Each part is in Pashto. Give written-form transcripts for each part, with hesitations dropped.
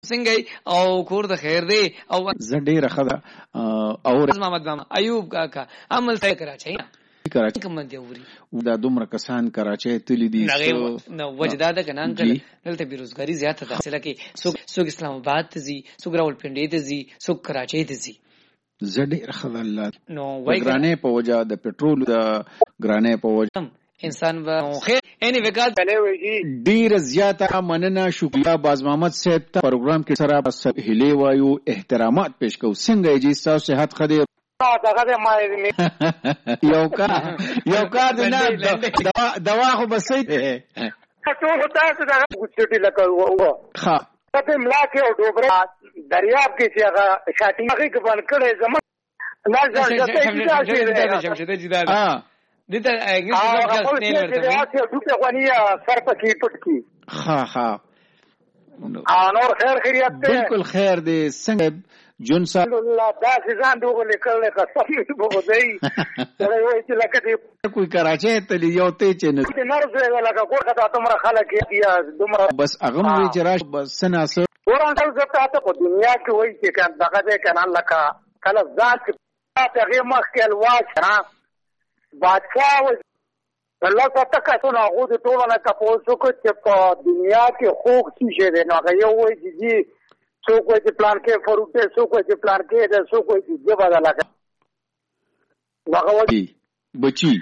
څنګه او کور د خیر دی او زه ډیره خدا او محمد ماما ایوب کاکا عمل ته کراچۍ کراچۍ کوم دی اوري دا دومره کسان کراچۍ تللی دي نو وجداد کنان کله دلته بیروزګاری زیاته ده اصله کې څوک اسلام آباد ته زی څوک راولپنډي ته زی څوک کراچۍ ته زی زه ډیره خدا الله نو ګرانې په وجه د پټرول د ګرانې په وجه انسان و خیر اني وکات ډیر زیاته مننه شکریہ باز محمد صاحب ته پروګرام کې سره بس هلي وایو احترامات پیش کو څنګه یې تاسو صحت خدي دغه ما یو کار نه دوا خو بسې ټول تاسو دغه ګوتټی لکه ها ته ملاکه او ډوبره دریاب کې چې هغه شاټي هغه کې بن کړي زمون لا ځل شمشده جداد دته انګلیسي ډوبه غونیا سر پکې پټ کی ها نور خیر خیریت ده بالکل خیر دی څنګه جون صاحب الله دا ځان دوه لیکل قسم په دی دا وایي چې لکه کوئی کراچۍ ته یو ته چې نه نرسه لکه کوه دا تمره خلک یې دومره بس هغه وی چې راش بس سناسه ورانګل زته ته په دنیا کې وایي چې کله دغه ده کنه لکه کله ذات ته مخ کې الواش ها بادشاہ الله ستکه څو نه غو د ټولو نه تاسو کو چې په دنیا کې خوږ شي دی نو هغه یو وایي چې څوک وایي چې پلان کې فروټه څوک وایي چې پلان کې د څوک وایي چې جبا ده لکه هغه وایي بچي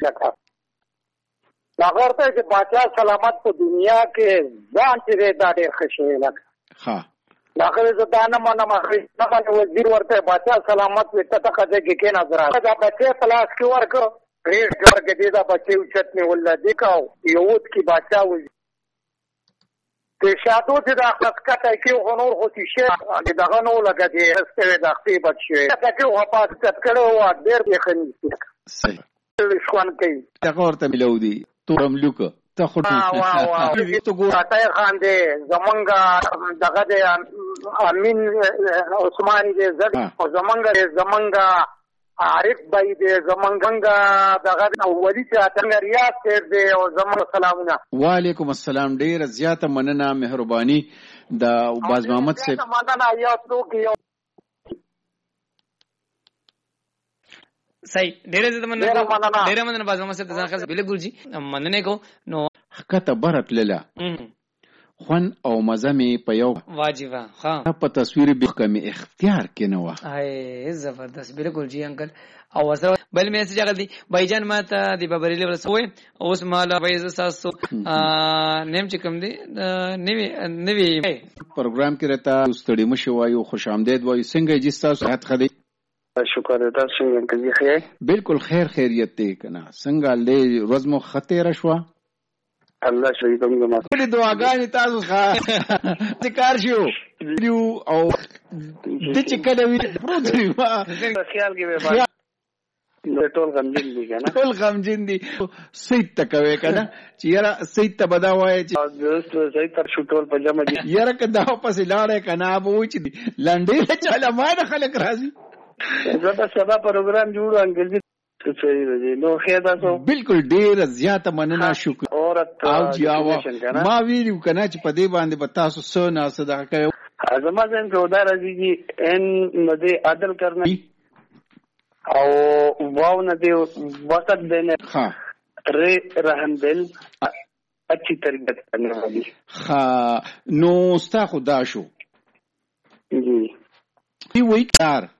هغه ورته چې بادشاہ سلامت په دنیا کې ځان چې دا ډېر خوشاله لکه ها داخله زدانه نه وزیر ورته بادشاہ سلامت وته ته کې نظر دا بچي پلاس کې ورکو ریټ ورکه دي دا بچي اوچتنی ولادي کاو یوت کی بادشاہ وځي ته شادو ته د خاصکته کې غنور هوتی شي دغه نو لګا دي هسته د خپل بچي ته کې هو پات کړه او ډېر یې خني صحیح شوان کوي ته ورته ملودي تورم لوک ته خو ته ګوراتای خان دې زمونږه دغه دې امین عثماني دې زړ او زمونږه عارف بای دې زمونږه دغه ولی چې څنګه ریاض دې او زمونږ سلامونه وعلیکم السلام ډیر زیاته مننه مهرباني د باز محمد صاحب مننه یا څوک یو صحیح ډیر زیاته مننه باز محمد صاحب ځان خاص بالکل جی مننه کو نو کته برت لاله خون او مزمه په یو واجبہ ها په تصویر به کمی اختیار کې نه و هاي زبردست بالکل جی انکل او سره بل مې څه جګل دي بایجان ماته د ببرلی ورسوي اوس مالا وایز ساسو نیم چې کوم دي نوی پروګرام کې رتا ستړي مشو وایو خوش آمدید وایو څنګه جی تاسو صحت خدي شکر تاسو څنګه خیر بالکل خیریت دی کنه څنګه له ورځ مو خطر شو الله شهید موږ ما ټول دعاګانې تاسو ښه ذکر شو او د چې کله وی پروت ما خیال کې به ټول غمجن دي کنه ټول غمجن دي سید تکوي کنه چې یاره سید ته بدا وای چې دوست سید تر شو ټول په جمع دي یاره کدا پس لاړې کنه ابو چې لنډې چاله ما د خلک راځي زه سبا پروګرام جوړ انګلیسي نو خیر تاسو بالکل ډیر زیاته مننه شکر او جاوا ما ویلو کنه چې په دې باندې به تاسو سو نه صدا کوي اعظم ځین کو دا راځي ان مده عدل کرنا او واو نه دی وخت دینے ها رحم دل اچھی تربیت کرنے والی ها نو ستا خدا شو جی کی وای کار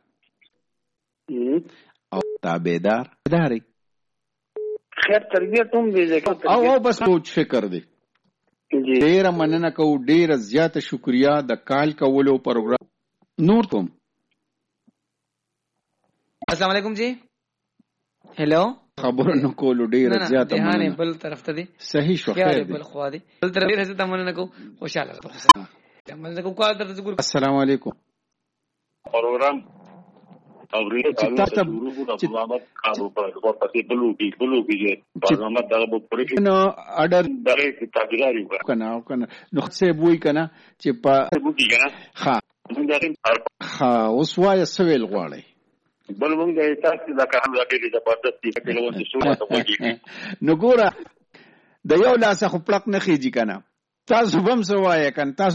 او تابعدار داري خیر تربیت هم دې او بس سوچ فکر دی ډیر مننه کو ډیر زیاته شکریا د کال کولو پروګرام نور کوم السلام علیکم جی هلو خبر نو کولو ډیر زیاته مننه بل طرف ته دي صحیح شو خیر بل خوا دي بل طرف ډیر زیاته مننه کو خوشاله مننه کو کا درته ګور السلام علیکم پروګرام اوري تاسو د محمد کارو په پاتې بلو کې محمد دغه په پرې نو اډر دغه تابعداري کنه نو څه بوي کنه چې په بوګي کنه ها اوس وای سویل غواړي بل موږ تاسو د کارو د زبردستي په لور د شومه ته وږي نو ګوره د یو لاس خو پلق نه خيږي کنه تاسو هم سوای کنه تاسو